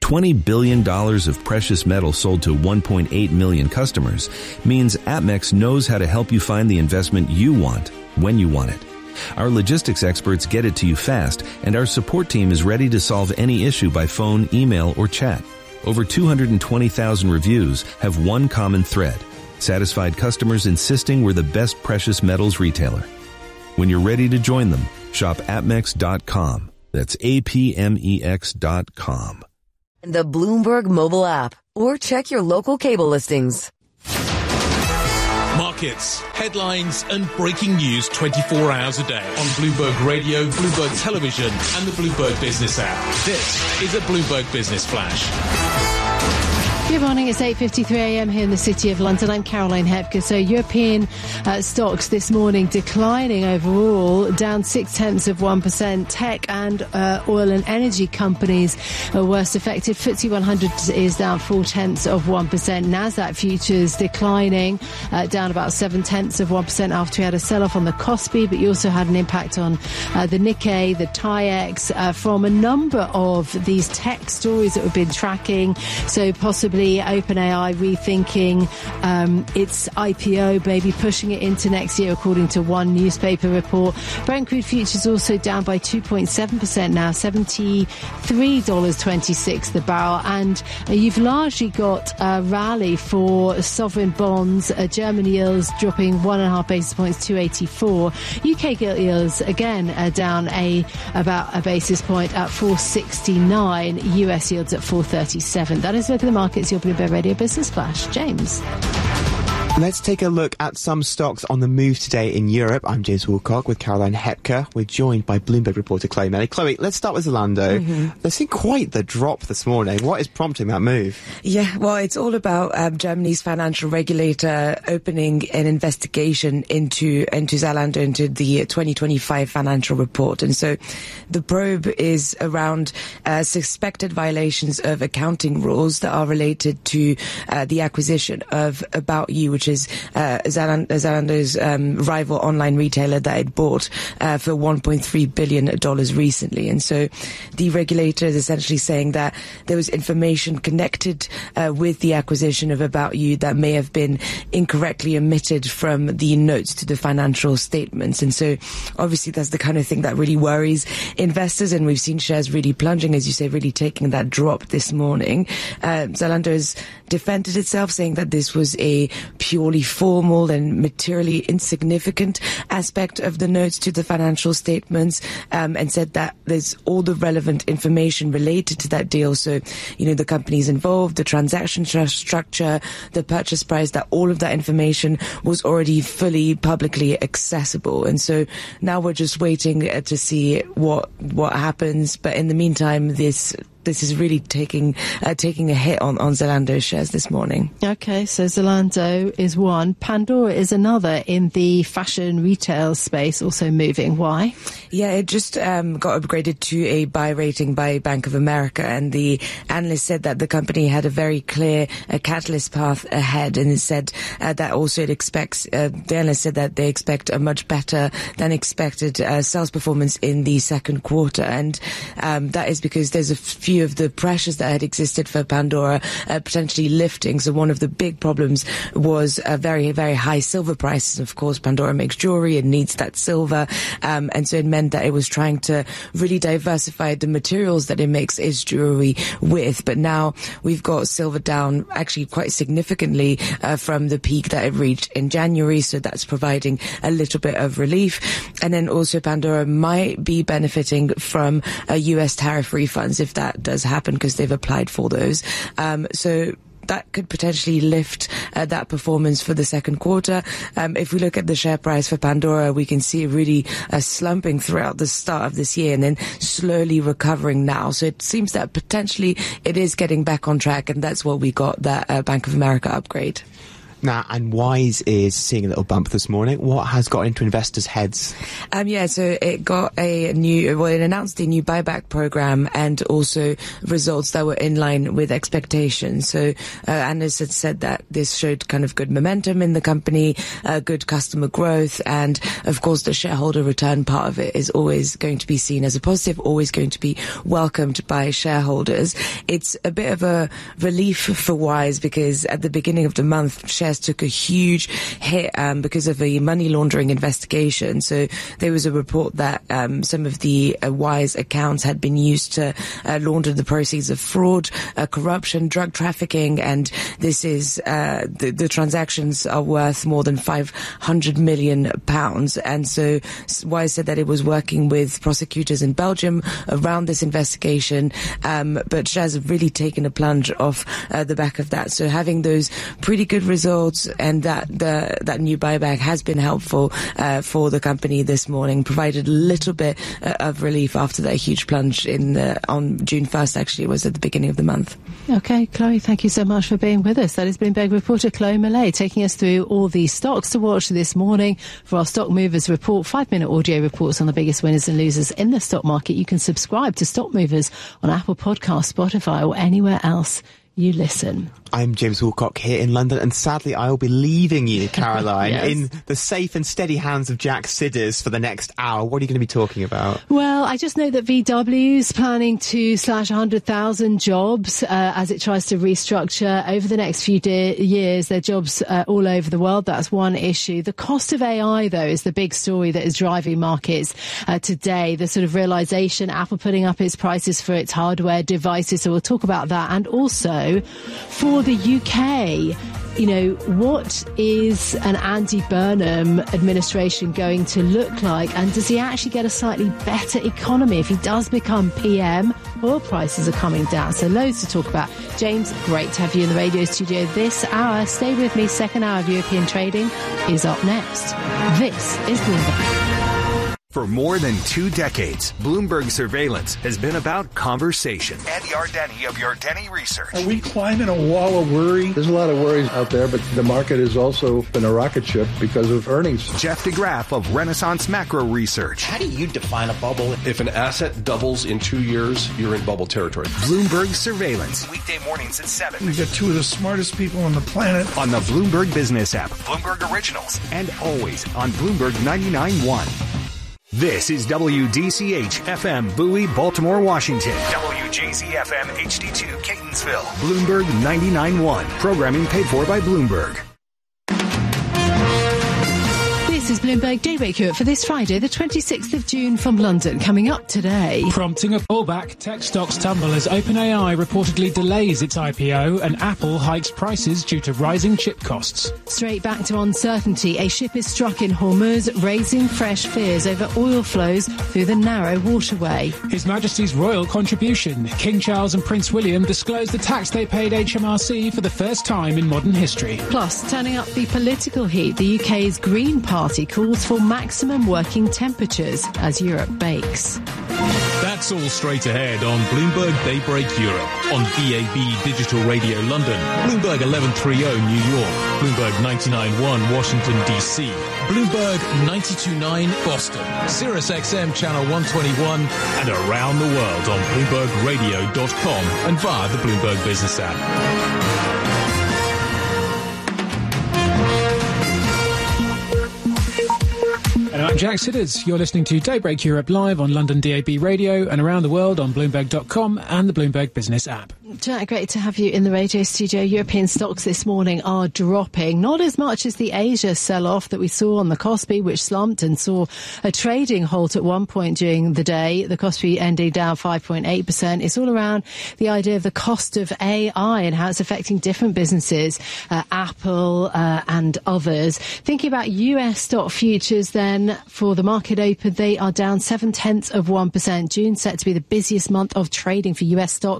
$20 billion of precious metal sold to 1.8 million customers means APMEX knows how to help you find the investment you want when you want it. Our logistics experts get it to you fast, and our support team is ready to solve any issue by phone, email, or chat. Over 220,000 reviews have one common thread: satisfied customers insisting we're the best precious metals retailer. When you're ready to join them, shop apmex.com. That's APMEX.com. The Bloomberg mobile app, or check your local cable listings. Markets, headlines and breaking news 24 hours a day on Bloomberg Radio, Bloomberg Television and the Bloomberg Business app. This is a Bloomberg Business Flash. Good morning, it's 8:53 a.m. here in the City of London. I'm Caroline Hepker. So European stocks this morning declining overall, down 0.6%. Tech and oil and energy companies are worst affected. FTSE 100 is down 0.4%. Nasdaq futures declining, down about 0.7% after we had a sell-off on the Kospi, but you also had an impact on the Nikkei, the TAIEX, from a number of these tech stories that we've been tracking. So possibly OpenAI rethinking its IPO, maybe pushing it into next year, according to one newspaper report. Brent crude futures also down by 2.7% now, $73.26 the barrel. And you've largely got a rally for sovereign bonds. German yields dropping 1.5 basis points, 284. UK gilt yields again down about a basis point at 469. US yields at 437. That is a look at the markets. Your Bloomberg Radio Business Flash. James. Let's take a look at some stocks on the move today in Europe. I'm James Woolcock with Caroline Hepker. We're joined by Bloomberg reporter Chloe Melly. Chloe, let's start with Zalando. They've seen quite the drop this morning. What is prompting that move? Yeah, well, it's all about Germany's financial regulator opening an investigation into Zalando, into the 2025 financial report. And so the probe is around suspected violations of accounting rules that are related to the acquisition of About You, which is Zalando's rival online retailer that it bought for $1.3 billion recently. And so the regulator is essentially saying that there was information connected with the acquisition of About You that may have been incorrectly omitted from the notes to the financial statements. And so obviously that's the kind of thing that really worries investors, and we've seen shares really plunging, as you say, really taking that drop this morning. Zalando has defended itself, saying that this was a purely formal and materially insignificant aspect of the notes to the financial statements, and said that there's all the relevant information related to that deal. So, the companies involved, the transaction structure, the purchase price, that all of that information was already fully publicly accessible. And so now we're just waiting to see what happens. But in the meantime, this is really taking a hit on Zalando shares this morning. Okay, so Zalando is one. Pandora is another in the fashion retail space, also moving. Why? Yeah, it just got upgraded to a buy rating by Bank of America, and the analyst said that the company had a very clear catalyst path ahead, and it said that also it expects, the analyst said that they expect a much better than expected sales performance in the second quarter, and that is because there's a few of the pressures that had existed for Pandora potentially lifting. So one of the big problems was very, very high silver prices. Of course, Pandora makes jewelry and needs that silver. And so it meant that it was trying to really diversify the materials that it makes its jewelry with. But now we've got silver down actually quite significantly from the peak that it reached in January. So that's providing a little bit of relief. And then also Pandora might be benefiting from US tariff refunds if that does happen, because they've applied for those. So that could potentially lift that performance for the second quarter. If we look at the share price for Pandora, we can see really slumping throughout the start of this year and then slowly recovering now. So it seems that potentially it is getting back on track, and that's what we got, that Bank of America upgrade. Now, and Wise is seeing a little bump this morning. What has got into investors' heads? So it got it announced a new buyback program and also results that were in line with expectations. So analysts had said that this showed kind of good momentum in the company, good customer growth, and of course the shareholder return part of it is always going to be seen as a positive, always going to be welcomed by shareholders. It's a bit of a relief for Wise because at the beginning of the month, shares took a huge hit because of a money laundering investigation. So there was a report that some of the Wise accounts had been used to launder the proceeds of fraud, corruption, drug trafficking, and this is the transactions are worth more than £500 million. And so Wise said that it was working with prosecutors in Belgium around this investigation, but shares have really taken a plunge off the back of that. So having those pretty good results and that new buyback has been helpful for the company this morning, provided a little bit of relief after that huge plunge on June 1st, actually, it was at the beginning of the month. Okay, Chloe, thank you so much for being with us. That is Bloomberg reporter Chloe Millay taking us through all the stocks to watch this morning for our Stock Movers report, 5-minute audio reports on the biggest winners and losers in the stock market. You can subscribe to Stock Movers on Apple Podcasts, Spotify, or anywhere else you listen. I'm James Woolcock here in London, and sadly I will be leaving you, Caroline, Yes. in the safe and steady hands of Jack Sidders for the next hour. What are you going to be talking about? Well, I just know that VW is planning to slash 100,000 jobs as it tries to restructure over the next few years. Their jobs all over the world. That's one issue. The cost of AI, though, is the big story that is driving markets today. The sort of realization, Apple putting up its prices for its hardware devices. So we'll talk about that. And also for the UK, you know, what is an Andy Burnham administration going to look like? And does he actually get a slightly better economy if he does become PM? Oil prices are coming down. So loads to talk about. James, great to have you in the radio studio this hour. Stay with me. Second hour of European trading is up next. This is Bloomberg. For more than 2 decades, Bloomberg Surveillance has been about conversation. Andy Ardeni of Ardeni Research. Are we climbing a wall of worry? There's a lot of worries out there, but the market has also been a rocket ship because of earnings. Jeff DeGraff of Renaissance Macro Research. How do you define a bubble? If an asset doubles in 2 years, you're in bubble territory. Bloomberg Surveillance. Weekday mornings at 7. We've got 2 of the smartest people on the planet. On the Bloomberg Business app. Bloomberg Originals. And always on Bloomberg 99.1. This is WDCH FM Bowie, Baltimore, Washington. WJZ FM HD2 Catonsville. Bloomberg 99.1. Programming paid for by Bloomberg. This is Bloomberg Daybreak Europe for this Friday, the 26th of June from London. Coming up today. Prompting a pullback, tech stocks tumble as OpenAI reportedly delays its IPO and Apple hikes prices due to rising chip costs. Straight back to uncertainty. A ship is struck in Hormuz, raising fresh fears over oil flows through the narrow waterway. His Majesty's royal contribution. King Charles and Prince William disclose the tax they paid HMRC for the first time in modern history. Plus, turning up the political heat, the UK's Green Party calls for maximum working temperatures as Europe bakes. That's all straight ahead on Bloomberg Daybreak Europe, on DAB Digital Radio London, Bloomberg 1130 New York, Bloomberg 99.1 Washington DC, Bloomberg 92.9 Boston, Sirius XM Channel 121, and around the world on BloombergRadio.com and via the Bloomberg Business app. And I'm Jack Sidders. You're listening to Daybreak Europe live on London DAB Radio and around the world on Bloomberg.com and the Bloomberg Business app. Jack, great to have you in the radio studio. European stocks this morning are dropping, not as much as the Asia sell-off that we saw on the Kospi, which slumped and saw a trading halt at one point during the day. The Kospi ending down 5.8%. It's all around the idea of the cost of AI and how it's affecting different businesses, Apple and others. Thinking about US stock futures then, for the market open, they are down 0.7%. June set to be the busiest month of trading for US stocks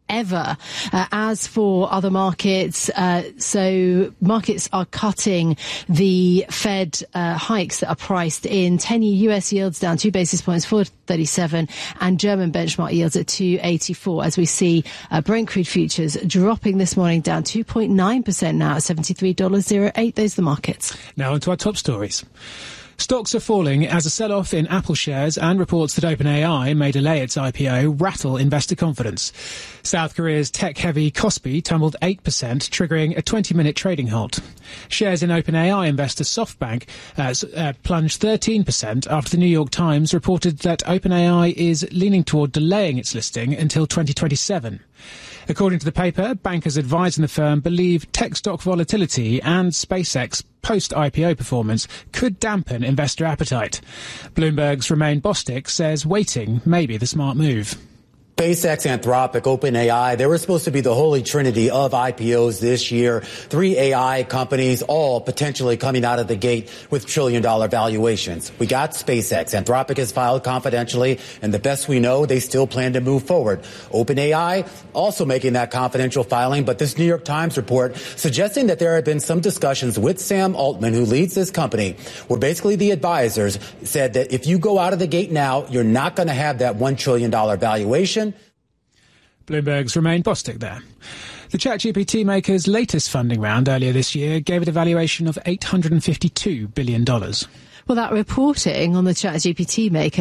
ever. As for other markets, so markets are cutting the Fed hikes that are priced in. 10-year US yields down 2 basis points, 4.37, and German benchmark yields at 2.84, as we see Brent crude futures dropping this morning, down 2.9% now at $73.08. Those are the markets. Now onto our top stories. Stocks are falling as a sell-off in Apple shares and reports that OpenAI may delay its IPO rattle investor confidence. South Korea's tech-heavy Kospi tumbled 8%, triggering a 20-minute trading halt. Shares in OpenAI investor SoftBank plunged 13% after the New York Times reported that OpenAI is leaning toward delaying its listing until 2027. According to the paper, bankers advising the firm believe tech stock volatility and SpaceX post-IPO performance could dampen investor appetite. Bloomberg's Romain Bostic says waiting may be the smart move. SpaceX, Anthropic, OpenAI, they were supposed to be the holy trinity of IPOs this year. 3 AI companies, all potentially coming out of the gate with trillion-dollar valuations. We got SpaceX. Anthropic has filed confidentially, and the best we know, they still plan to move forward. OpenAI also making that confidential filing, but this New York Times report suggesting that there have been some discussions with Sam Altman, who leads this company, where basically the advisors said that if you go out of the gate now, you're not going to have that $1 trillion valuation. Bloomberg's Romain Bostic there. The ChatGPT maker's latest funding round earlier this year gave it a valuation of $852 billion. Well, that reporting on the ChatGPT maker